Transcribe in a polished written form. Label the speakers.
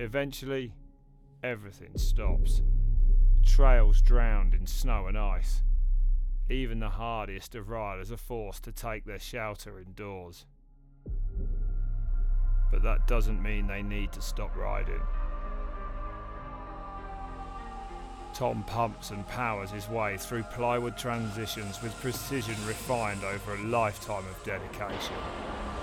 Speaker 1: Eventually, everything stops. Trails drowned in snow and ice. Even the hardiest of riders are forced to take their shelter indoors. But that doesn't mean they need to stop riding. Tom pumps and powers his way through plywood transitions with precision refined over a lifetime of dedication.